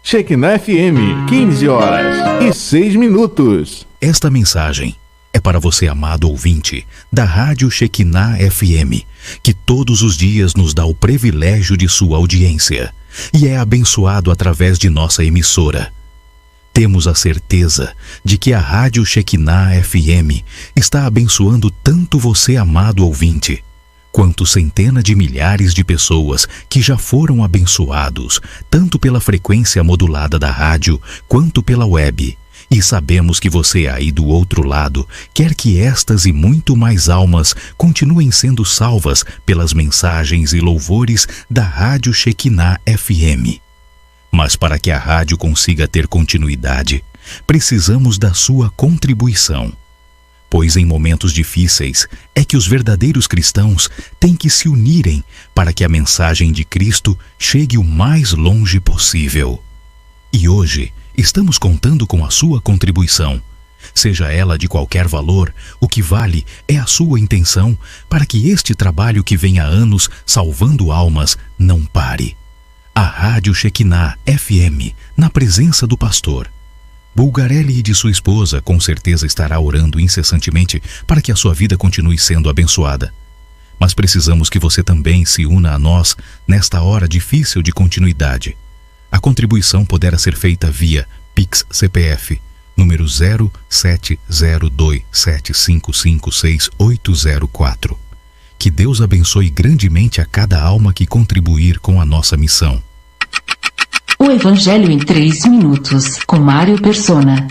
Shekinah FM, 15 horas e 6 minutos. Esta mensagem é para você, amado ouvinte da Rádio Shekinah FM, que todos os dias nos dá o privilégio de sua audiência e é abençoado através de nossa emissora. Temos a certeza de que a Rádio Shekinah FM está abençoando tanto você, amado ouvinte, quanto centenas de milhares de pessoas que já foram abençoados, tanto pela frequência modulada da rádio, quanto pela web. E sabemos que você aí do outro lado quer que estas e muito mais almas continuem sendo salvas pelas mensagens e louvores da Rádio Shekinah FM. Mas para que a rádio consiga ter continuidade, precisamos da sua contribuição. Pois em momentos difíceis é que os verdadeiros cristãos têm que se unirem para que a mensagem de Cristo chegue o mais longe possível. E hoje estamos contando com a sua contribuição. Seja ela de qualquer valor, o que vale é a sua intenção para que este trabalho que vem há anos salvando almas não pare. A Rádio Shekinah FM, na presença do pastor Bulgarelli e de sua esposa, com certeza estará orando incessantemente para que a sua vida continue sendo abençoada. Mas precisamos que você também se una a nós nesta hora difícil de continuidade. A contribuição poderá ser feita via Pix CPF, número 070275568804. Que Deus abençoe grandemente a cada alma que contribuir com a nossa missão. O Evangelho em 3 minutos, com Mário Persona.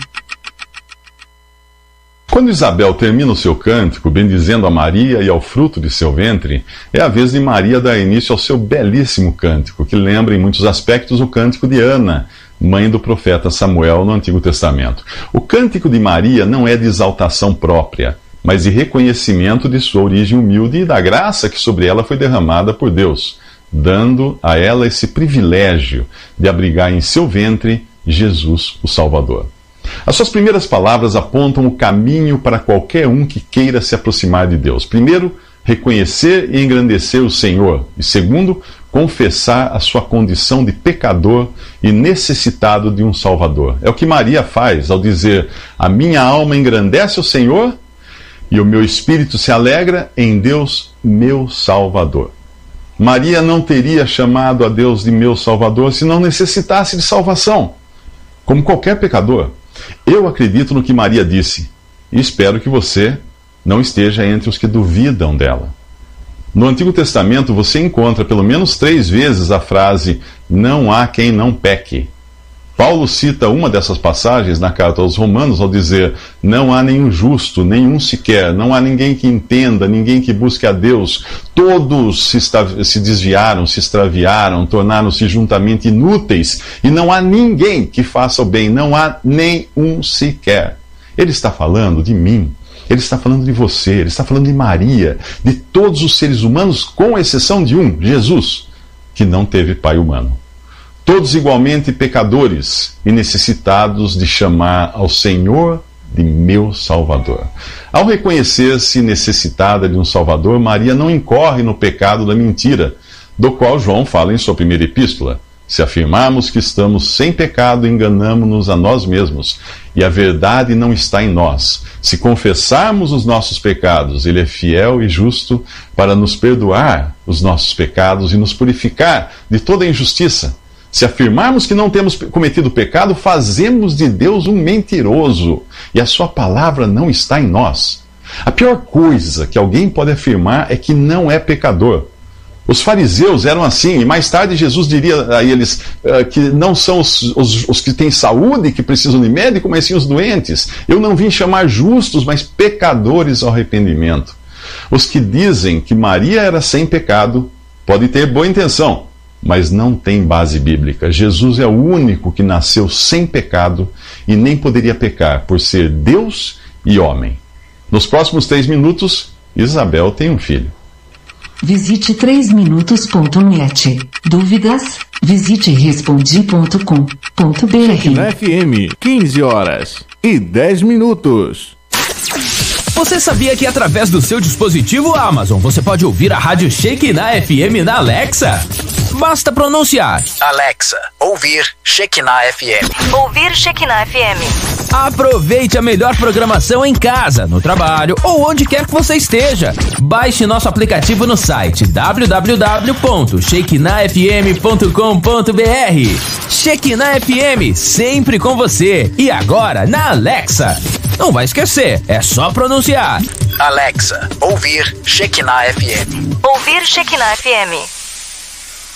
Quando Isabel termina o seu cântico, bendizendo a Maria e ao fruto de seu ventre, é a vez de Maria dar início ao seu belíssimo cântico, que lembra em muitos aspectos o cântico de Ana, mãe do profeta Samuel no Antigo Testamento. O cântico de Maria não é de exaltação própria, mas de reconhecimento de sua origem humilde e da graça que sobre ela foi derramada por Deus, dando a ela esse privilégio de abrigar em seu ventre Jesus, o Salvador. As suas primeiras palavras apontam o caminho para qualquer um que queira se aproximar de Deus. Primeiro, reconhecer e engrandecer o Senhor. E segundo, confessar a sua condição de pecador e necessitado de um Salvador. É o que Maria faz ao dizer: a minha alma engrandece o Senhor e o meu espírito se alegra em Deus, meu Salvador. Maria não teria chamado a Deus de meu Salvador se não necessitasse de salvação, como qualquer pecador. Eu acredito no que Maria disse e espero que você não esteja entre os que duvidam dela. No Antigo Testamento você encontra pelo menos 3 vezes a frase "não há quem não peque". Paulo cita uma dessas passagens na carta aos Romanos ao dizer: não há nenhum justo, nenhum sequer, não há ninguém que entenda, ninguém que busque a Deus. Todos se desviaram, se extraviaram, tornaram-se juntamente inúteis, e não há ninguém que faça o bem, não há nenhum sequer. Ele está falando de mim, ele está falando de você, ele está falando de Maria, de todos os seres humanos, com exceção de um, Jesus, que não teve pai humano. Todos igualmente pecadores e necessitados de chamar ao Senhor de meu Salvador. Ao reconhecer-se necessitada de um Salvador, Maria não incorre no pecado da mentira, do qual João fala em sua primeira epístola. Se afirmarmos que estamos sem pecado, enganamo-nos a nós mesmos, e a verdade não está em nós. Se confessarmos os nossos pecados, Ele é fiel e justo para nos perdoar os nossos pecados e nos purificar de toda injustiça. Se afirmarmos que não temos cometido pecado, fazemos de Deus um mentiroso, e a sua palavra não está em nós. A pior coisa que alguém pode afirmar é que não é pecador. Os fariseus eram assim, e mais tarde Jesus diria a eles que não são os que têm saúde que precisam de médico, mas sim os doentes. Eu não vim chamar justos, mas pecadores ao arrependimento. Os que dizem que Maria era sem pecado podem ter boa intenção, mas não tem base bíblica. Jesus é o único que nasceu sem pecado e nem poderia pecar, por ser Deus e homem. Nos próximos 3 minutos, Isabel tem um filho. Visite 3minutos.net. Dúvidas? Visite respondi.com.br. Shekinah FM, 15 horas e 10 minutos. Você sabia que através do seu dispositivo Amazon você pode ouvir a Rádio Shekinah FM na Alexa? Basta pronunciar: Alexa, ouvir Shekinah FM. Ouvir Shekinah FM. Aproveite a melhor programação em casa, no trabalho ou onde quer que você esteja. Baixe nosso aplicativo no site www.shekinahfm.com.br. Shekinah FM, sempre com você. E agora na Alexa. Não vai esquecer, é só pronunciar: Alexa, ouvir Shekinah FM. Ouvir Shekinah FM.